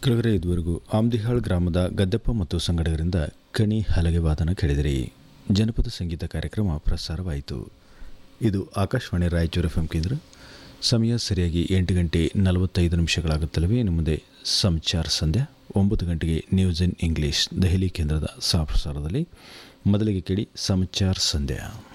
ಕೆಳಗರೆ ಇದುವರೆಗೂ ಆಮ್ದಿಹಾಳ್ ಗ್ರಾಮದ ಗದ್ದೆಪ್ಪ ಮತ್ತು ಸಂಗಡಿಗರಿಂದ ಕಣಿ ಹಲಗೆ ವಾದನ ಕೇಳಿದಿರಿ. ಜನಪದ ಸಂಗೀತ ಕಾರ್ಯಕ್ರಮ ಪ್ರಸಾರವಾಯಿತು. ಇದು ಆಕಾಶವಾಣಿ ರಾಯಚೂರು ಎಫ್ ಕೇಂದ್ರ. ಸಮಯ ಸರಿಯಾಗಿ 8:45 ಇನ್ನು ಮುಂದೆ ಸಮಾಚಾರ ಸಂಧ್ಯಾ 9 ಗಂಟೆಗೆ ನ್ಯೂಸ್ ಇನ್ ಇಂಗ್ಲಿಷ್ ದೆಹಲಿ ಕೇಂದ್ರದ ಪ್ರಸಾರದಲ್ಲಿ. ಮೊದಲಿಗೆ ಕೇಳಿ ಸಮಾಚಾರ ಸಂಧ್ಯಾ.